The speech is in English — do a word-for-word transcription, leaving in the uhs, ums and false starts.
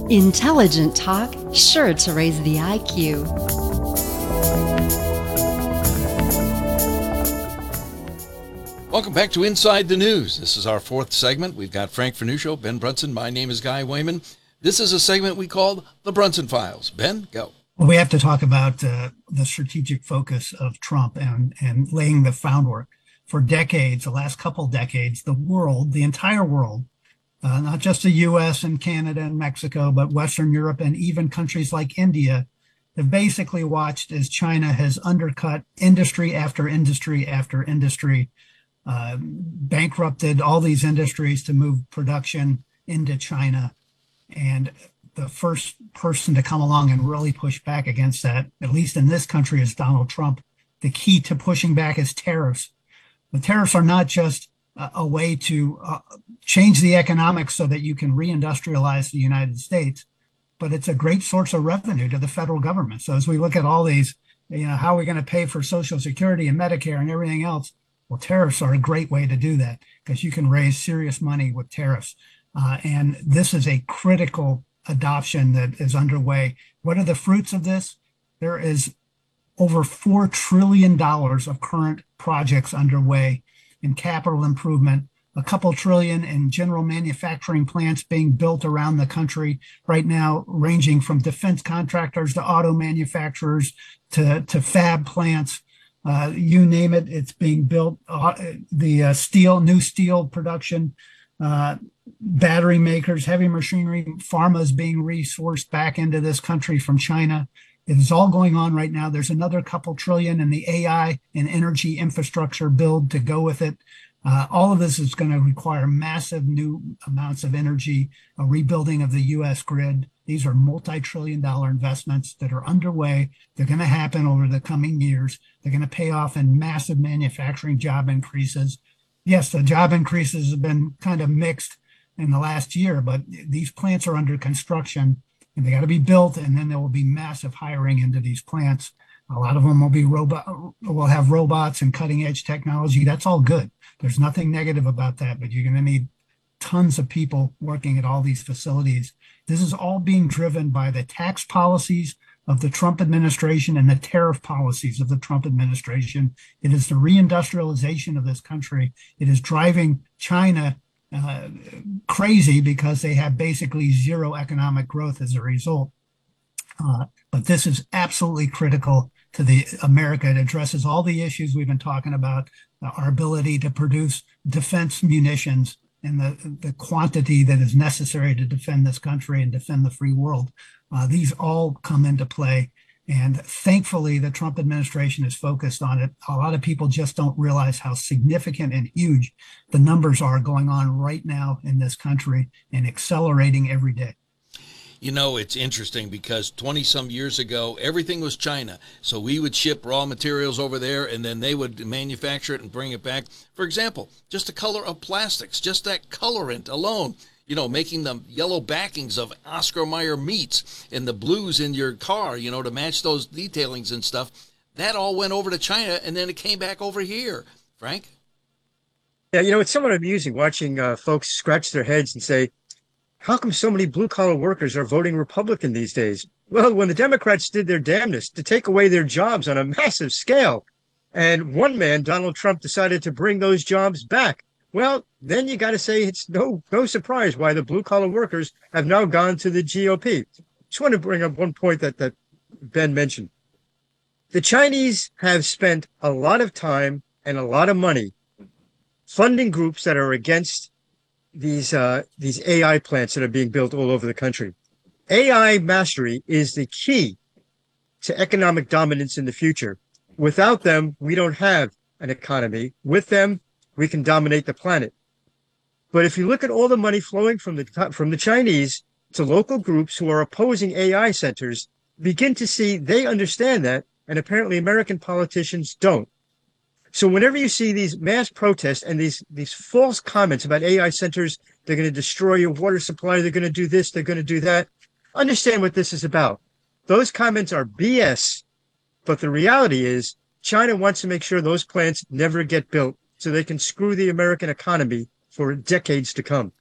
Intelligent talk, sure to raise the I Q. Welcome back to Inside the News. This is our fourth segment. We've got Frank Fernuccio, Ben Brunson. My name is Guy Wayman. This is a segment we call The Brunson Files. Ben, go. Well, we have to talk about uh, the strategic focus of Trump and, and laying the groundwork. For decades, the last couple decades, the world, the entire world, uh, not just the U S and Canada and Mexico, but Western Europe and even countries like India, have basically watched as China has undercut industry after industry after industry, uh, bankrupted all these industries to move production into China. And the first person to come along and really push back against that, at least in this country, is Donald Trump. The key to pushing back is tariffs. The tariffs are not just a, a way to uh, change the economics so that you can reindustrialize the United States, but it's a great source of revenue to the federal government. So as we look at all these, you know, how are we going to pay for Social Security and Medicare and everything else? Well, tariffs are a great way to do that because you can raise serious money with tariffs. Uh, and this is a critical adoption that is underway. What are the fruits of this? There is over four trillion dollars of current projects underway in capital improvement, a couple trillion in general manufacturing plants being built around the country right now, ranging from defense contractors to auto manufacturers to, to fab plants. Uh, you name it, it's being built. Uh, the uh, steel, new steel production, uh, battery makers, heavy machinery, pharma is being resourced back into this country from China. It is all going on right now. There's another couple trillion in the A I and energy infrastructure build to go with it. Uh, all of this is going to require massive new amounts of energy, a rebuilding of the U S grid. These are multi-trillion dollar investments that are underway. They're going to happen over the coming years. They're going to pay off in massive manufacturing job increases. Yes, the job increases have been kind of mixed in the last year, but these plants are under construction and they got to be built, and then there will be massive hiring into these plants. A lot of them will be robot, will have robots and cutting edge technology. That's all good. There's nothing negative about that, but you're going to need tons of people working at all these facilities. This is all being driven by the tax policies of the Trump administration and the tariff policies of the Trump administration. It is the reindustrialization of this country. It is driving China uh, crazy because they have basically zero economic growth as a result. Uh, but this is absolutely critical to the America. It addresses all the issues we've been talking about, uh, our ability to produce defense munitions and the, the quantity that is necessary to defend this country and defend the free world. Uh, these all come into play. And thankfully, the Trump administration is focused on it. A lot of people just don't realize how significant and huge the numbers are going on right now in this country and accelerating every day. You know, it's interesting because twenty some years ago, everything was China. So we would ship raw materials over there and then they would manufacture it and bring it back. For example, just the color of plastics, just that colorant alone, you know, making the yellow backings of Oscar Mayer meats and the blues in your car, you know, to match those detailings and stuff. That all went over to China and then it came back over here. Frank? Yeah, you know, it's somewhat amusing watching uh, folks scratch their heads and say, how come so many blue-collar workers are voting Republican these days? Well, when the Democrats did their damnedest to take away their jobs on a massive scale, and one man, Donald Trump, decided to bring those jobs back, well, then you got to say it's no no surprise why the blue-collar workers have now gone to the G O P. Just want to bring up one point that, that Ben mentioned. The Chinese have spent a lot of time and a lot of money funding groups that are against these uh, these A I plants that are being built all over the country. A I mastery is the key to economic dominance in the future. Without them, we don't have an economy. With them, we can dominate the planet. But if you look at all the money flowing from the from the Chinese to local groups who are opposing A I centers, begin to see they understand that, and apparently American politicians don't. So whenever you see these mass protests and these, these false comments about A I centers, they're going to destroy your water supply, they're going to do this, they're going to do that, understand what this is about. Those comments are B S, but the reality is China wants to make sure those plants never get built so they can screw the American economy for decades to come.